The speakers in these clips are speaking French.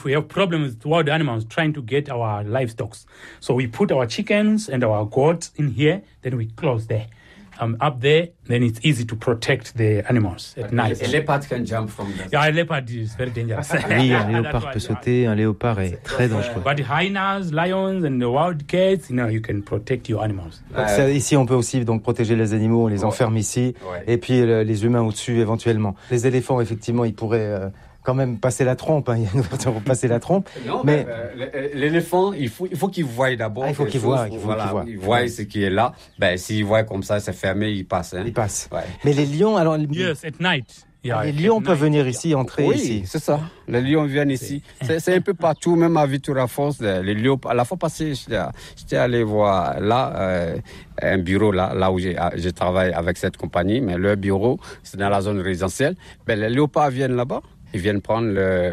We have problems with wild animals trying to get our livestock. So we put our chickens and our goats in here, then we close there. Up there, then it's easy to protect the animals at night. A leopard can jump from that. Yeah, a leopard is very dangerous. Oui, un léopard peut sauter, un léopard est très dangereux. But hyenas, lions and the wild cats, you can protect your animals. Donc ici, on peut aussi donc protéger les animaux, on les enferme ici, et puis les humains au-dessus éventuellement. Les éléphants, effectivement, ils pourraient quand même passer la trompe, il y a une ouverture pour passer la trompe. Non, mais l'éléphant, il faut qu'il voie d'abord. Il faut qu'il voie. Il voit ce qui est là. S'il voit comme ça, c'est fermé, il passe. Il passe. Ouais. Mais les lions, alors... Yes, at night. Yeah, les lions peuvent venir ici, entrer ici. Oui, c'est ça. Les lions viennent ici. C'est un peu partout, même à Vitura Falls. Les lions, à la fois passée, j'étais allé voir là, un bureau là où je travaille avec cette compagnie, mais leur bureau, c'est dans la zone résidentielle. Les léopards viennent là-bas. Ils viennent prendre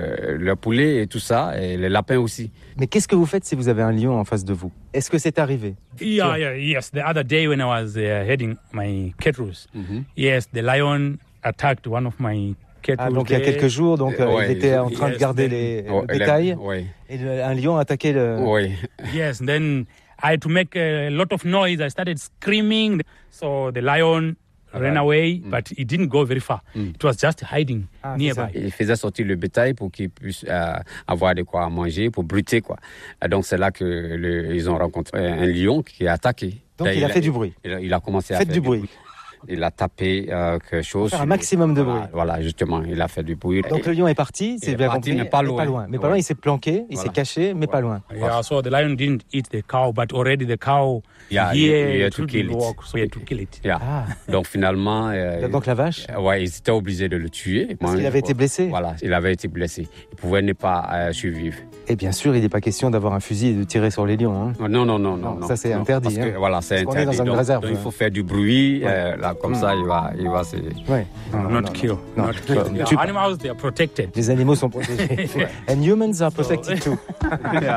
le poulet et tout ça, et les lapins aussi. Mais qu'est-ce que vous faites si vous avez un lion en face de vous? Est-ce que c'est arrivé? Yes. The other day when I was heading my cattle, yes, the lion attacked one of my cattle. Donc il y a quelques jours, il était en train de garder le bétail, et un lion a attaqué le... Oui. Yes, then I had to make a lot of noise. I started screaming, so the lion ran away, but it didn't go very far. It was just hiding nearby. Il faisait sortir le bétail pour qu'il puisse avoir de quoi manger, pour brûter, quoi. Et donc c'est là que ils ont rencontré un lion qui a attaqué. Donc il a fait du bruit. Il a commencé à faire du bruit. Il a tapé quelque chose. Faire un maximum de bruit. Voilà, justement, il a fait du bruit. Donc le lion est parti, c'est bien compris, mais pas loin. Mais pas loin, il s'est planqué, il s'est caché, mais pas loin. Yeah, so the lion didn't eat the cow, but already the cow he had to kill it. So he had to kill it. Yeah. Donc finalement... donc la vache ils étaient obligés de le tuer. Parce qu'il avait été blessé. Voilà, il avait été blessé. Il pouvait ne pas survivre. Et bien sûr, il n'est pas question d'avoir un fusil et de tirer sur les lions. Non. Ça, c'est interdit. Parce que, voilà, c'est interdit. On est dans une réserve. Donc, il faut faire du bruit. Là, comme ça, il va se... Not kill. Animals, they are protected. Les animaux sont protégés. And humans are protected too.